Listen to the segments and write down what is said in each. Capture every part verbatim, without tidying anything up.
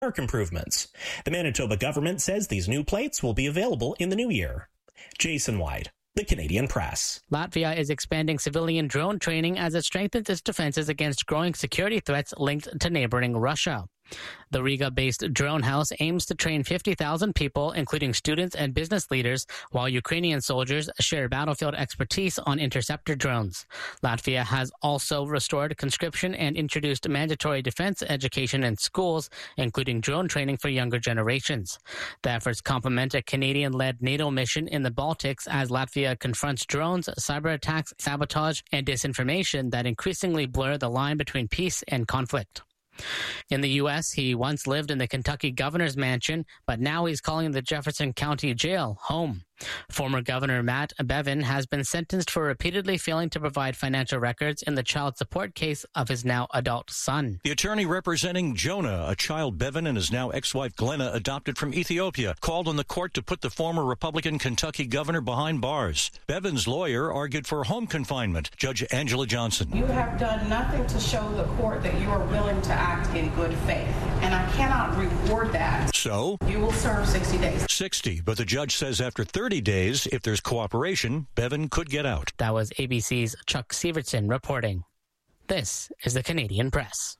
park improvements. The Manitoba government says these new plates will be available in the new year. Jason White, The Canadian Press. Latvia is expanding civilian drone training as it strengthens its defenses against growing security threats linked to neighboring Russia. The Riga-based drone house aims to train fifty thousand people, including students and business leaders, while Ukrainian soldiers share battlefield expertise on interceptor drones. Latvia has also restored conscription and introduced mandatory defense education in schools, including drone training for younger generations. The efforts complement a Canadian-led NATO mission in the Baltics as Latvia confronts drones, cyber attacks, sabotage, and disinformation that increasingly blur the line between peace and conflict. In the U S, he once lived in the Kentucky governor's mansion, but now he's calling the Jefferson County Jail home. Former Governor Matt Bevin has been sentenced for repeatedly failing to provide financial records in the child support case of his now adult son. The attorney representing Jonah, a child Bevin and his now ex-wife Glenna adopted from Ethiopia, called on the court to put the former Republican Kentucky governor behind bars. Bevin's lawyer argued for home confinement. Judge Angela Johnson. You have done nothing to show the court that you are willing to act in good faith, and I cannot reward that. So? You will serve sixty days. sixty, but the judge says after thirty days, if there's cooperation, Bevin could get out. That was A B C's Chuck Severson reporting. This is the Canadian Press.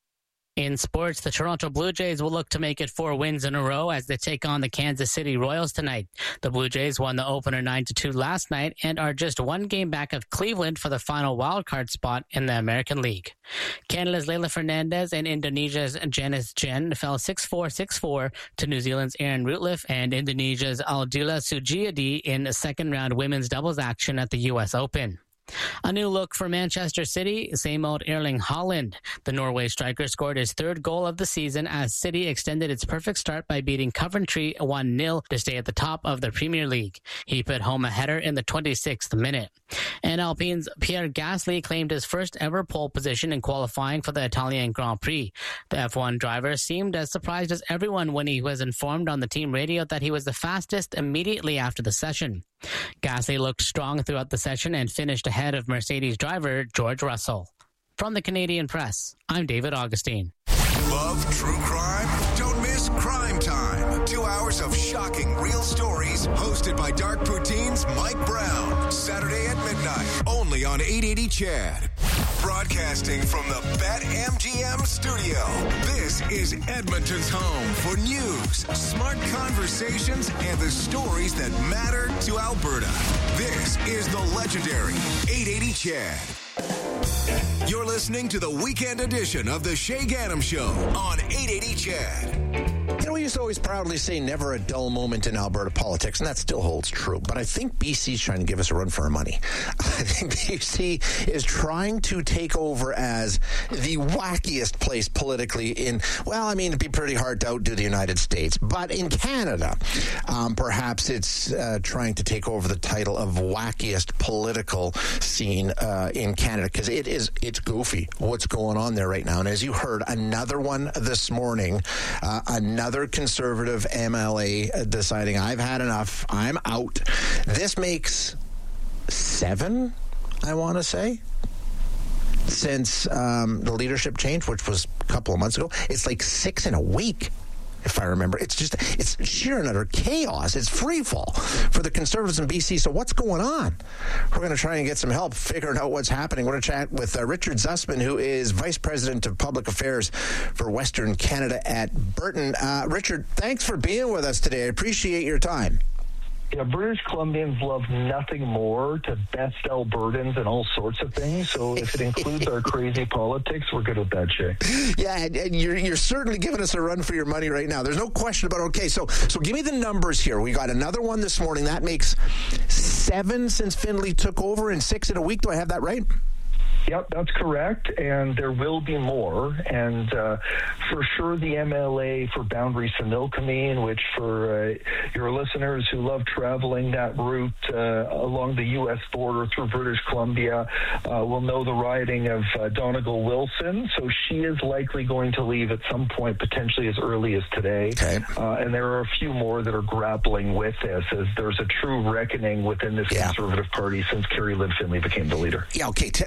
In sports, the Toronto Blue Jays will look to make it four wins in a row as they take on the Kansas City Royals tonight. The Blue Jays won the opener nine to two last night and are just one game back of Cleveland for the final wildcard spot in the American League. Canada's Leila Fernandez and Indonesia's Janice Jen fell six four, six four to New Zealand's Erin Routliffe and Indonesia's Aldila Sugiadi in a second-round women's doubles action at the U S Open. A new look for Manchester City, same old Erling Haaland. The Norway striker scored his third goal of the season as City extended its perfect start by beating Coventry one nil to stay at the top of the Premier League. He put home a header in the twenty-sixth minute. And Alpine's Pierre Gasly claimed his first ever pole position in qualifying for the Italian Grand Prix. The F one driver seemed as surprised as everyone when he was informed on the team radio that he was the fastest immediately after the session. Gasly looked strong throughout the session and finished ahead of Mercedes driver George Russell. From the Canadian Press, I'm David Augustine. Love true crime? Don't miss Crime Time. Two hours of shocking real stories hosted by Dark Poutine's Mike Brown. Saturday at midnight, only on eight eighty C H A D. Broadcasting from the BetMGM studio. This is Edmonton's home for news, smart conversations, and the stories that matter to Alberta. This is the legendary eight eighty C H A D. You're listening to the weekend edition of the Shay Ganem Show on eight eighty C H A D. You know, we used to always proudly say never a dull moment in Alberta politics, and that still holds true. But I think B C's trying to give us a run for our money. I think B C is trying to take over as the wackiest place politically in, well, I mean, it'd be pretty hard to outdo the United States. But in Canada, um, perhaps it's uh, trying to take over the title of wackiest political scene uh, in Canada, because it is, it's goofy what's going on there right now. And as you heard, another one this morning, uh, another Conservative M L A deciding I've had enough, I'm out. This makes seven, I want to say, since um, the leadership change, which was a couple of months ago. It's like six in a week, if I remember. It's just, it's sheer and utter chaos. It's free fall for the Conservatives in B C. So what's going on? We're going to try and get some help figuring out what's happening. We're going to chat with uh, Richard Zussman, who is Vice President of Public Affairs for Western Canada at Burton. Uh, Richard, thanks for being with us today. I appreciate your time. You know, British Columbians love nothing more to best Albertans and all sorts of things. So if it includes our crazy politics, we're good with that, Shay. Yeah, and, and you're you're certainly giving us a run for your money right now. There's no question about it. Okay, so so give me the numbers here. We got another one this morning. That makes seven since Findlay took over and six in a week. Do I have that right? Yep, that's correct, and there will be more. And uh, for sure, the M L A for Boundary Similkameen, which for uh, your listeners who love traveling that route uh, along the U S border through British Columbia, uh, will know the riding of uh, Donegal Wilson. So she is likely going to leave at some point, potentially as early as today. Okay. Uh, and there are a few more that are grappling with this, as there's a true reckoning within this yeah. Conservative Party since Kerry Lynn Findlay became the leader. Yeah, okay. T- t- tell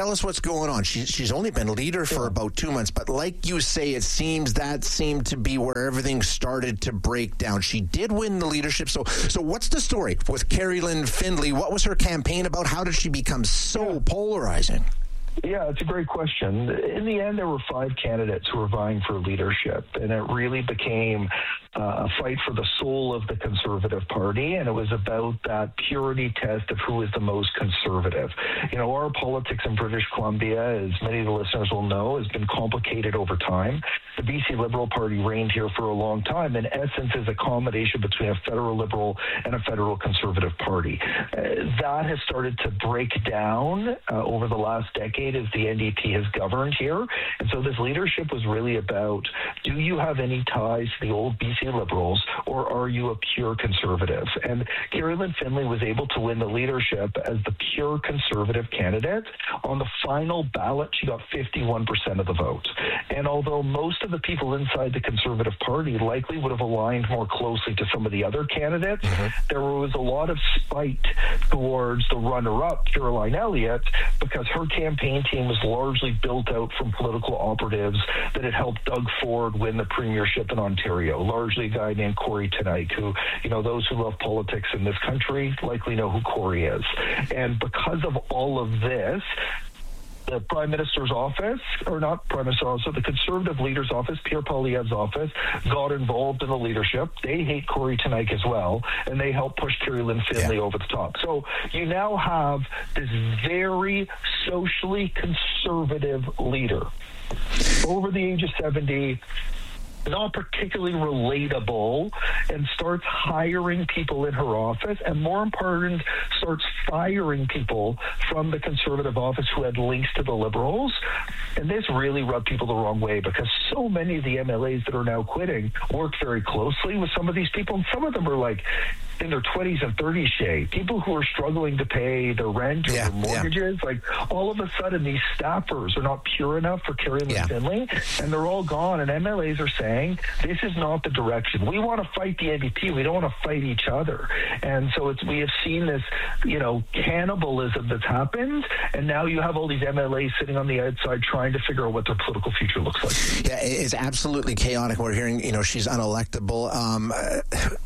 tell us what's going on. She, she's only been leader for about two months, but like you say, it seems that seemed to be where everything started to break down. She did win the leadership. So, so what's the story with Carrie Lynn Findlay? What was her campaign about? How did she become so yeah. polarizing? Yeah, it's a great question. In the end, there were five candidates who were vying for leadership, and it really became uh, a fight for the soul of the Conservative Party, and it was about that purity test of who is the most conservative. You know, our politics in British Columbia, as many of the listeners will know, has been complicated over time. The B C Liberal Party reigned here for a long time. In essence, is a combination between a federal Liberal and a federal Conservative Party. Uh, that has started to break down uh, over the last decade as the N D P has governed here. And so this leadership was really about, do you have any ties to the old B C Liberals, or are you a pure Conservative? And Carrie Lynn Findlay was able to win the leadership as the pure Conservative candidate. On the final ballot, she got fifty-one percent of the vote. And although most of the people inside the Conservative Party likely would have aligned more closely to some of the other candidates, mm-hmm. there was a lot of spite towards the runner-up, Caroline Elliott, because her campaign team was largely built out from political operatives that had helped Doug Ford win the premiership in Ontario, largely a guy named Corey Teneycke, who, you know, those who love politics in this country likely know who Corey is. And because of all of this, the Prime Minister's office, or not Prime Minister's office, the Conservative Leader's office, Pierre Poilievre's office, got involved in the leadership. They hate Corey Teneycke as well, and they helped push Carrie Lynn Findlay yeah. over the top. So you now have this very socially conservative leader over the age of seventy, not particularly relatable, and starts hiring people in her office, and more important, starts firing people from the Conservative office who had links to the Liberals. And this really rubbed people the wrong way, because so many of the M L As that are now quitting worked very closely with some of these people, and some of them are like in their twenties and thirties, Shay, people who are struggling to pay their rent or yeah, their mortgages. Yeah. Like, all of a sudden, these staffers are not pure enough for Carrie Lynn yeah. Findlay, and they're all gone. And M L As are saying, this is not the direction. We want to fight the N D P. We don't want to fight each other. And so it's, we have seen this, you know, cannibalism that's happened, and now you have all these M L As sitting on the outside trying to figure out what their political future looks like. Yeah, it's absolutely chaotic. We're hearing, you know, she's unelectable. Um, uh,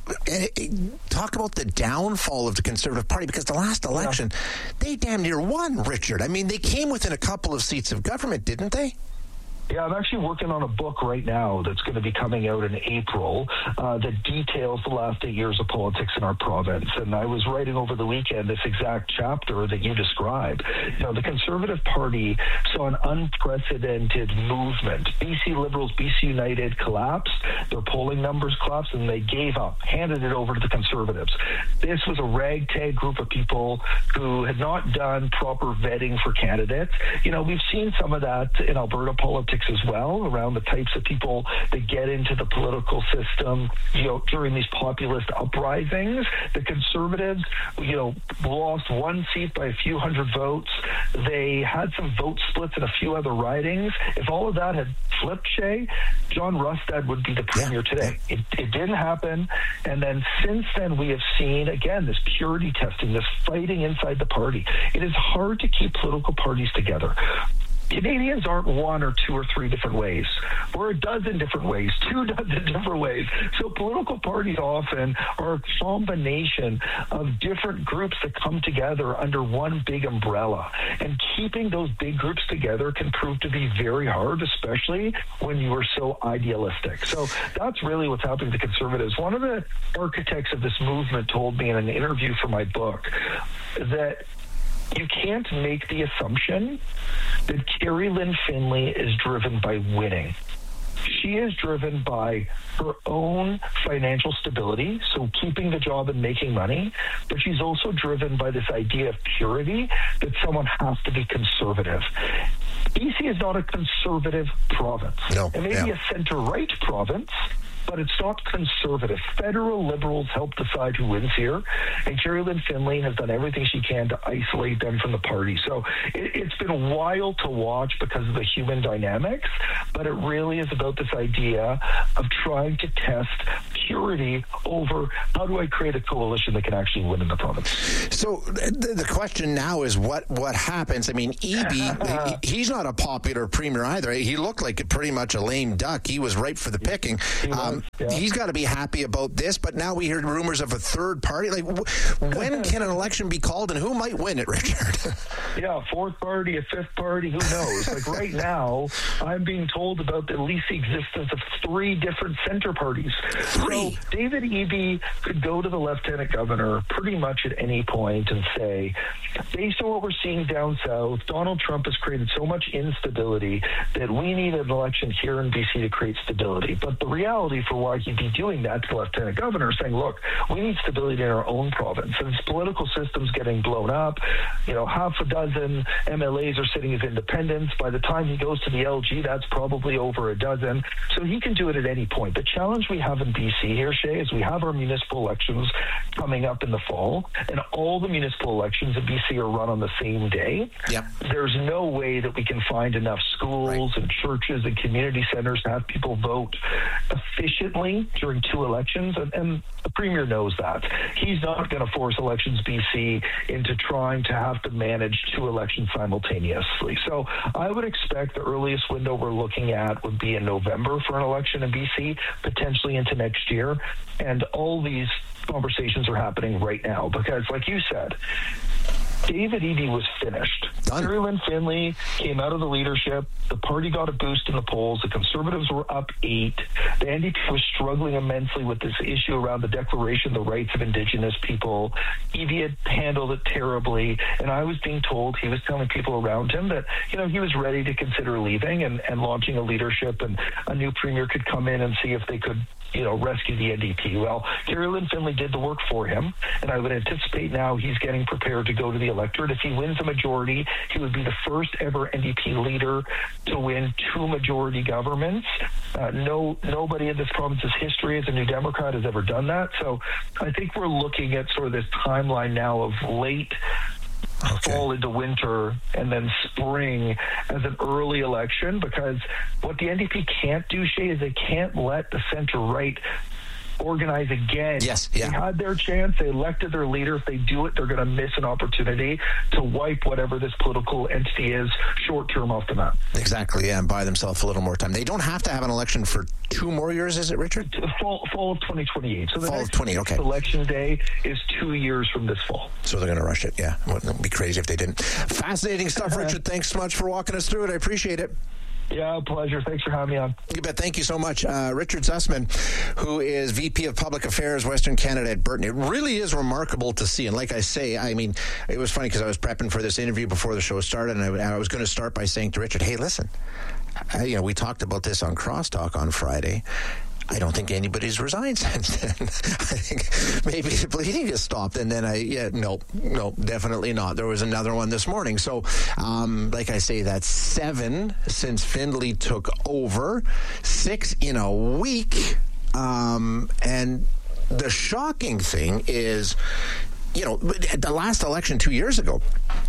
talk about the downfall of the Conservative Party, because the last election, yeah. they damn near won, Richard. I mean, they came within a couple of seats of government, didn't they? Yeah, I'm actually working on a book right now that's going to be coming out in April uh, that details the last eight years of politics in our province. And I was writing over the weekend this exact chapter that you described. You know, the Conservative Party saw an unprecedented movement. B C Liberals, B C United collapsed, their polling numbers collapsed, and they gave up, handed it over to the Conservatives. This was a ragtag group of people who had not done proper vetting for candidates. You know, we've seen some of that in Alberta politics as well, around the types of people that get into the political system, you know, during these populist uprisings. The Conservatives, you know, lost one seat by a few hundred votes. They had some vote splits in a few other ridings. If all of that had flipped, Shay, John Rustad would be the premier yeah. today. It, it didn't happen. And then since then, we have seen, again, this purity testing, this fighting inside the party. It is hard to keep political parties together. Canadians aren't one or two or three different ways. We're a dozen different ways, two dozen different ways. So political parties often are a combination of different groups that come together under one big umbrella. And keeping those big groups together can prove to be very hard, especially when you are so idealistic. So that's really what's happening to Conservatives. One of the architects of this movement told me in an interview for my book that you can't make the assumption that Carrie Lynn Findlay is driven by winning. She is driven by her own financial stability, so keeping the job and making money, but she's also driven by this idea of purity, that someone has to be conservative. B C is not a conservative province. No, it may yeah. be a center-right province, but it's not conservative. Federal liberals help decide who wins here, and Carrie Lynn Finley has done everything she can to isolate them from the party. So it, it's been wild to watch because of the human dynamics, but it really is about this idea of trying to test purity over how do I create a coalition that can actually win in the province. So the, the question now is what, what happens? I mean, Eby, he, he's not a popular premier either. He looked like pretty much a lame duck. He was ripe for the picking. He um, yeah. He's got to be happy about this, but now we hear rumors of a third party. Like, w- when can an election be called, and who might win it, Richard? Yeah, fourth party, a fifth party, who knows? Like right now, I'm being told about at least the existence of three different center parties. Three. So David Eby could go to the lieutenant governor pretty much at any point and say, based on what we're seeing down south, Donald Trump has created so much instability that we need an election here in B C to create stability. But the reality for why he'd be doing that to the lieutenant governor is saying, look, we need stability in our own province. And this political system's getting blown up. You know, half a dozen M L As are sitting as independents. By the time he goes to the L G, that's probably over a dozen. So he can do it at any point. The challenge we have in B C here, Shay, is we have our municipal elections coming up in the fall, and all the municipal elections in B C are run on the same day. Yep. There's no way that we can find enough schools right. and churches and community centers to have people vote efficiently during two elections, and, and the premier knows that. He's not going to force Elections B C into trying to have to manage two elections simultaneously. So I would expect the earliest window we're looking at would be in November for an election in B C, potentially into next year. And all these conversations are happening right now because, like you said, David Eby was finished. Carrie Lynn Finley came out of the leadership. The party got a boost in the polls. The Conservatives were up eight. The N D P was struggling immensely with this issue around the Declaration of the Rights of Indigenous People. Eby had handled it terribly, and I was being told, he was telling people around him that, you know, he was ready to consider leaving and, and launching a leadership, and a new premier could come in and see if they could, you know, rescue the N D P. Well, Carrie Lynn Finley did the work for him, and I would anticipate now he's getting prepared to go to the electorate. If he wins a majority, he would be the first ever N D P leader to win two majority governments. Uh, no, nobody in this province's history as a New Democrat has ever done that. So I think we're looking at sort of this timeline now of late Okay. fall into winter and then spring as an early election, because what the N D P can't do, Shay, is they can't let the center-right organize again. Yes, yeah. They had their chance. They elected their leader. If they do it, they're going to miss an opportunity to wipe whatever this political entity is short-term off the map. Exactly, yeah, and buy themselves a little more time. They don't have to have an election for two more years, is it, Richard? Fall, fall of twenty twenty-eight. So the fall next of twenty, okay. election day is two years from this fall. So they're going to rush it, yeah. It would be crazy if they didn't. Fascinating stuff, Richard. Thanks so much for walking us through it. I appreciate it. Yeah, pleasure. Thanks for having me on. You bet. Thank you so much. Uh, Richard Zussman, who is V P of Public Affairs, Western Canada at Burton. It really is remarkable to see. And like I say, I mean, it was funny because I was prepping for this interview before the show started, and I, and I was going to start by saying to Richard, hey, listen, I, you know, we talked about this on Crosstalk on Friday. I don't think anybody's resigned since then. I think maybe the bleeding has stopped. And then I, yeah, no, no, definitely not. There was another one this morning. So, um, like I say, that's seven since Findlay took over, six in a week. Um, and the shocking thing is, you know, at the last election two years ago,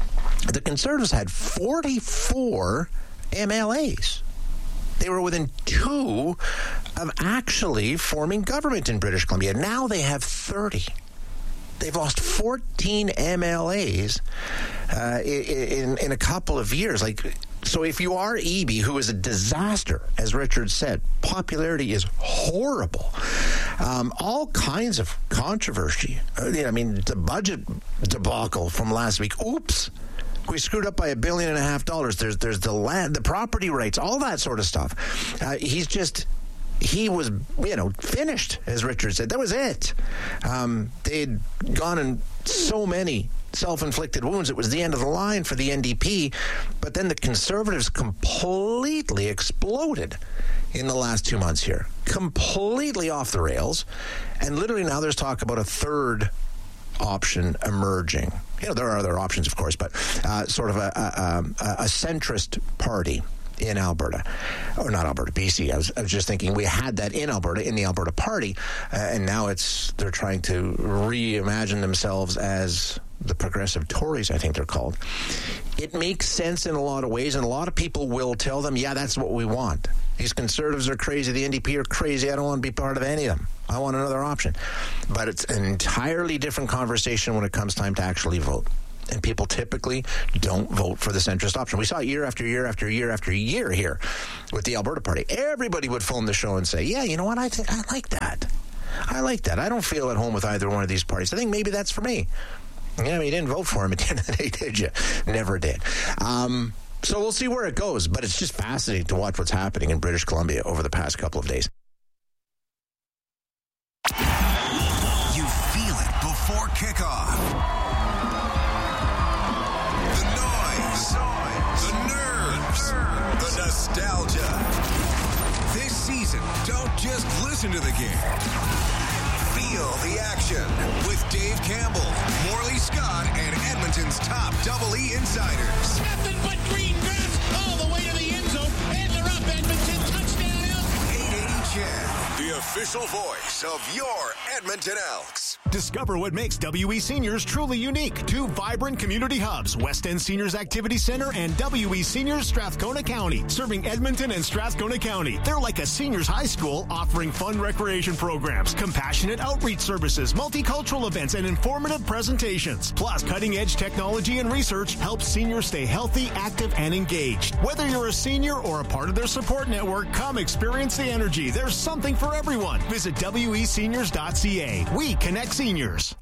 the Conservatives had forty-four M L As. They were within two of actually forming government in British Columbia. Now they have thirty. They've lost fourteen M L As uh, in, in a couple of years. Like, so if you are Eby, who is a disaster, as Richard said, popularity is horrible. Um, all kinds of controversy. Uh, you know, I mean, the budget debacle from last week. Oops. We screwed up by a billion and a half dollars. There's there's the land, the property rights, all that sort of stuff. Uh, he's just, he was, you know, finished, as Richard said. That was it. Um, they'd gone in so many self-inflicted wounds. It was the end of the line for the N D P. But then the Conservatives completely exploded in the last two months here. Completely off the rails. And literally now there's talk about a third option emerging. You know, there are other options, of course, but uh, sort of a, a, a, a centrist party in Alberta. Or not Alberta, B C. I was, I was just thinking we had that in Alberta, in the Alberta Party, uh, and now it's they're trying to reimagine themselves as the Progressive Tories, I think they're called. It makes sense in a lot of ways, and a lot of people will tell them, yeah, that's what we want. These Conservatives are crazy, the N D P are crazy, I don't want to be part of any of them. I want another option. But it's an entirely different conversation when it comes time to actually vote. And people typically don't vote for the centrist option. We saw it year after year after year after year here with the Alberta Party. Everybody would phone the show and say, yeah, you know what, I think I like that. I like that. I don't feel at home with either one of these parties. I think maybe that's for me. Yeah, but you didn't vote for him at the end of the day, did you? Never did. Um, so we'll see where it goes, but it's just fascinating to watch what's happening in British Columbia over the past couple of days. You feel it before kickoff. The noise, the nerves, the nostalgia. This season, don't just listen to the game. Feel the action with Dave Campbell, Morley Scott, and Edmonton's top Double E insiders. Nothing but green grass all the way to the end zone, and they're up. Edmonton touchdown. eight eighty C H E D, the official voice of your Edmonton Elks. Discover what makes W E Seniors truly unique. Two vibrant community hubs, West End Seniors Activity Center and W E Seniors Strathcona County, serving Edmonton and Strathcona County. They're like a seniors high school offering fun recreation programs, compassionate outreach services, multicultural events, and informative presentations. Plus, cutting-edge technology and research helps seniors stay healthy, active, and engaged. Whether you're a senior or a part of their support network, come experience the energy. There's something for everyone. Visit W E seniors dot C A. We connect seniors.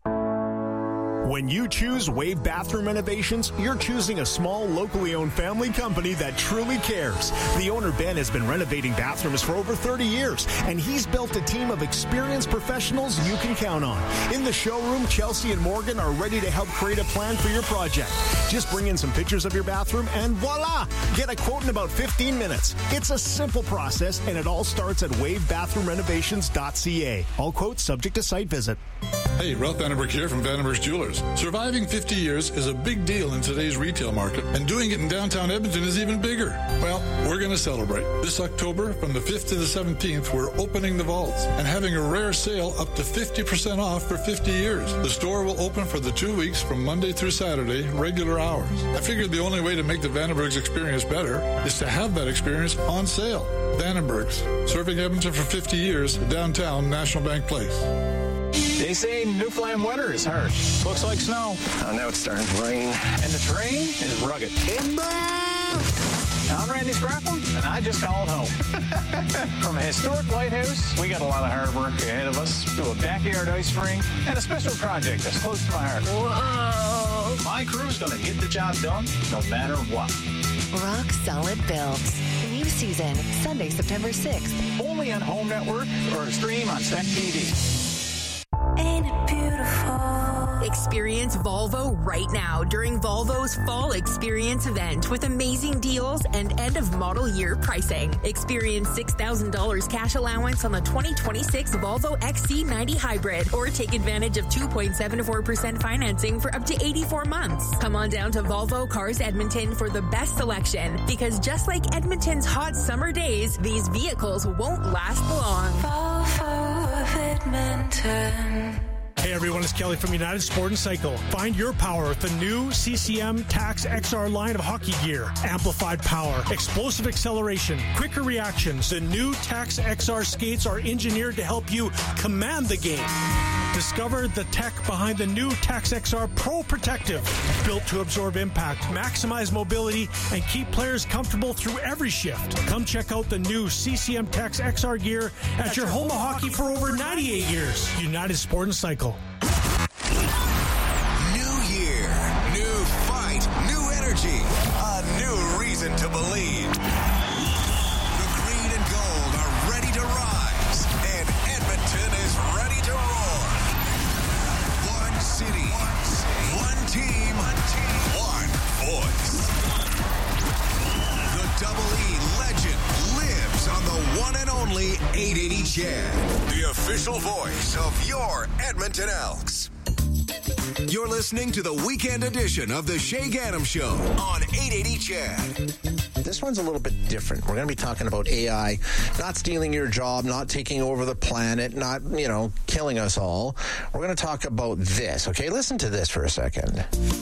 When you choose Wave Bathroom Renovations, you're choosing a small, locally owned family company that truly cares. The owner, Ben, has been renovating bathrooms for over thirty years, and he's built a team of experienced professionals you can count on. In the showroom, Chelsea and Morgan are ready to help create a plan for your project. Just bring in some pictures of your bathroom, and voila! Get a quote in about fifteen minutes. It's a simple process, and it all starts at wave bathroom renovations dot C A. All quotes subject to site visit. Hey, Ralph Vandenberg here from Vandenberg's Jewelers. Surviving fifty years is a big deal in today's retail market, and doing it in downtown Edmonton is even bigger. Well, we're going to celebrate. This October, from the fifth to the seventeenth, we're opening the vaults and having a rare sale up to fifty percent off for fifty years. The store will open for the two weeks from Monday through Saturday, regular hours. I figured the only way to make the Vandenberg's experience better is to have that experience on sale. Vandenberg's, serving Edmonton for fifty years, downtown National Bank Place. They say Newfoundland winter is harsh. Looks like snow. Oh, now it's starting to rain. And the terrain is rugged. I'm Randy Sprafford, and I just called home. From a historic lighthouse, we got a lot of hard work ahead of us, to a backyard ice rink, and a special project that's close to my heart. Whoa! My crew's going to get the job done, no matter what. Rock Solid Builds. New season, Sunday, September sixth. Only on Home Network or stream on Stack T V. Ain't it beautiful? Experience Volvo right now during Volvo's Fall Experience event with amazing deals and end-of-model year pricing. Experience six thousand dollars cash allowance on the twenty twenty-six Volvo X C ninety Hybrid, or take advantage of two point seven four percent financing for up to eighty-four months. Come on down to Volvo Cars Edmonton for the best selection, because just like Edmonton's hot summer days, these vehicles won't last long. Volvo of Edmonton. Hey everyone, it's Kelly from United Sport and Cycle. Find your power with the new C C M Tax X R line of hockey gear. Amplified power, explosive acceleration, quicker reactions. The new Tax X R skates are engineered to help you command the game. Discover the tech behind the new Tax X R Pro Protective, built to absorb impact, maximize mobility, and keep players comfortable through every shift. Come check out the new C C M Tax X R gear at your home of hockey for over ninety-eight years. United Sport and Cycle. New year, new fight, new energy, a new reason to believe. The green and gold are ready to rise, and Edmonton is ready to roar. One city, one team, one voice. The Double E legend lives on the one and only eight eighty C H E D, the official voice of your Edmonton Elks. You're listening to the weekend edition of the Shay Ganem Show on eight eighty C H E D. This one's a little bit different. We're going to be talking about A I not stealing your job, not taking over the planet, not, you know, killing us all. We're going to talk about this, okay? Listen to this for a second.